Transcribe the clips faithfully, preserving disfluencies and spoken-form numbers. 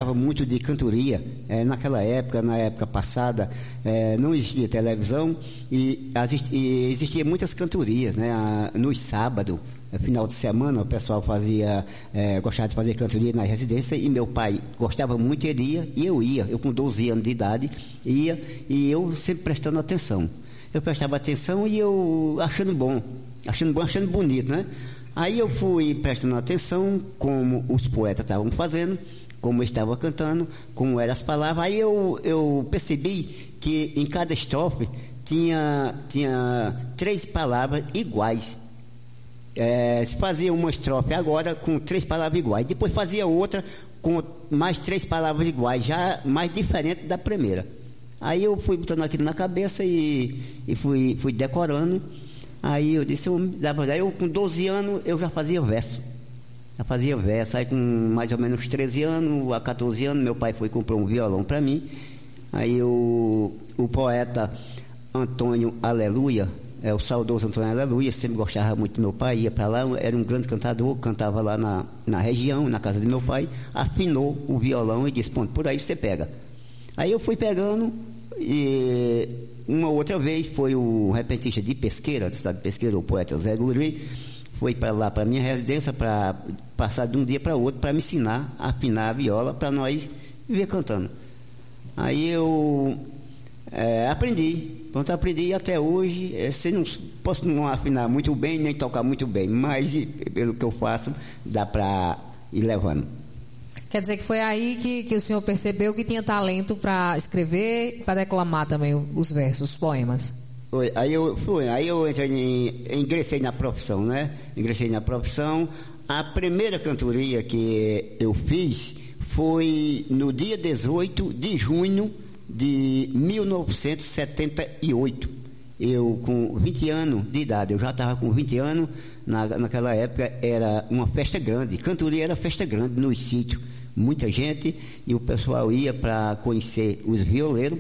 gostava muito de cantoria. É, naquela época, na época passada, é, não existia televisão e, e existia muitas cantorias, né? A, nos sábados, final de semana, o pessoal fazia, é, gostava de fazer cantoria na residência e meu pai gostava muito, ele ia e eu ia. Eu com doze anos de idade ia e eu sempre prestando atenção. Eu prestava atenção e eu achando bom, achando bom, achando bonito, né? Aí eu fui prestando atenção como os poetas estavam fazendo, como eu estava cantando, como eram as palavras. Aí eu, eu percebi que em cada estrofe tinha, tinha três palavras iguais. É, se fazia uma estrofe agora com três palavras iguais, depois fazia outra com mais três palavras iguais, já mais diferente da primeira. Aí eu fui botando aquilo na cabeça e, e fui, fui decorando. Aí eu disse, eu, aí eu com doze anos eu já fazia verso. Já fazia verso. Aí com mais ou menos treze anos, a quatorze anos, meu pai foi comprar um violão para mim. Aí o, o poeta Antônio Aleluia, é, o saudoso Antônio Aleluia, sempre gostava muito do meu pai, ia para lá, era um grande cantador, cantava lá na, na região, na casa do meu pai, afinou o violão e disse, ponto, por aí você pega. Aí eu fui pegando e uma outra vez foi o repentista de Pesqueira, sabe, Pesqueira, o poeta Zé Guri, foi para lá para minha residência para passar de um dia para outro para me ensinar a afinar a viola para nós viver cantando. Aí eu é, aprendi, pronto, aprendi até hoje. É, se não, posso não afinar muito bem nem tocar muito bem, mas pelo que eu faço dá para ir levando. Quer dizer que foi aí que, que o senhor percebeu que tinha talento para escrever e para declamar também os versos, os poemas? Foi, aí eu fui, aí eu entrei em, ingressei na profissão, né? Ingressei na profissão. A primeira cantoria que eu fiz foi no dia dezoito de junho de mil novecentos e setenta e oito. Eu com vinte anos de idade, eu já estava com vinte anos, na, naquela época era uma festa grande, cantoria era festa grande nos sítios. Muita gente, e o pessoal ia para conhecer os violeiros,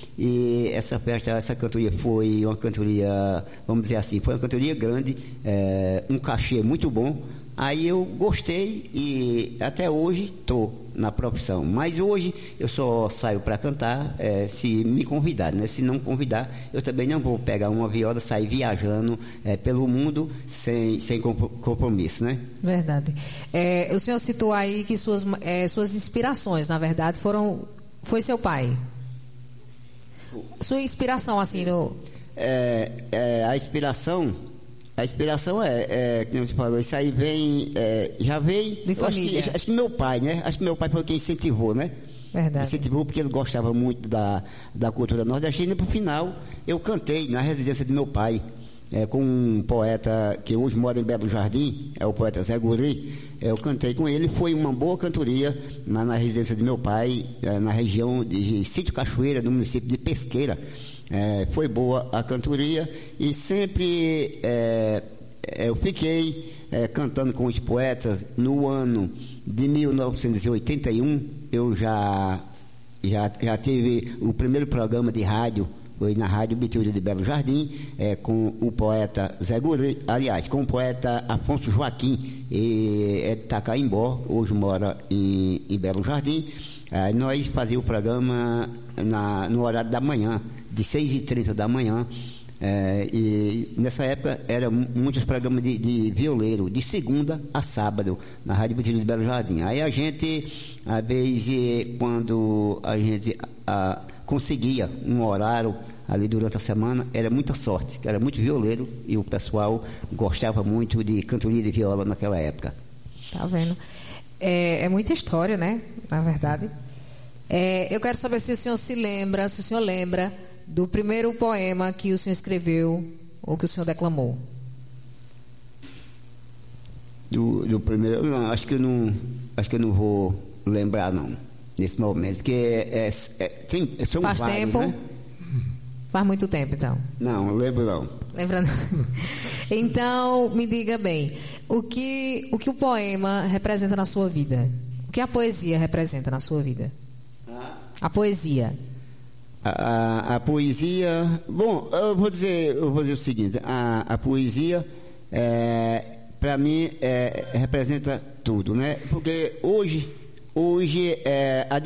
e essa festa, essa cantoria foi uma cantoria, vamos dizer assim, foi uma cantoria grande, é, um cachê muito bom. Aí eu gostei e até hoje estou na profissão, mas hoje eu só saio para cantar é, se me convidar, né? Se não convidar, eu também não vou pegar uma viola, sair viajando é, pelo mundo sem, sem compromisso, né? Verdade. É, o senhor citou aí que suas, é, suas inspirações, na verdade, foram, foi seu pai. Sua inspiração, assim, no... É, é, a inspiração... A inspiração é, é, como você falou, isso aí vem, é, já veio... De família. Acho que, acho que meu pai, né? Acho que meu pai foi quem incentivou, né? Verdade. Incentivou porque ele gostava muito da, da cultura nordestina. E pro final, eu cantei na residência de meu pai, é, com um poeta que hoje mora em Belo Jardim, é o poeta Zé Guri. É, eu cantei com ele, foi uma boa cantoria na, na residência de meu pai, é, na região de Sítio Cachoeira, no município de Pesqueira. É, foi boa a cantoria e sempre é, eu fiquei é, cantando com os poetas. No ano de mil novecentos e oitenta e um eu já, já, já tive o primeiro programa de rádio, foi na Rádio Biturra de Belo Jardim, é, com o poeta Zé Guri, aliás, com o poeta Afonso Joaquim, e, é de Tacaimbó, hoje mora em, em Belo Jardim. Aí nós fazíamos o programa na, no horário da manhã, de seis e trinta da manhã, é, e nessa época eram muitos programas de, de violeiro, de segunda a sábado, na Rádio Biturra de Belo Jardim. Aí a gente, às vezes, quando a gente a, conseguia um horário ali durante a semana, era muita sorte, era muito violeiro e o pessoal gostava muito de cantoria de viola naquela época. Tá vendo? É, é muita história, né? Na verdade. É, eu quero saber se o senhor se lembra, se o senhor lembra do primeiro poema que o senhor escreveu ou que o senhor declamou. Do, do primeiro, não, acho que eu não, acho que eu não vou lembrar não nesse momento, porque é, é, tem, são Faz vários, tempo? Né? Faz muito tempo, então. Não, não lembro não. Lembra não? Então, me diga bem, o que, o que o poema representa na sua vida? O que a poesia representa na sua vida? Ah. A poesia. A, a, a poesia, bom, eu vou dizer, eu vou dizer o seguinte, a, a poesia, é, para mim, é, representa tudo, né? Porque hoje, hoje, é, a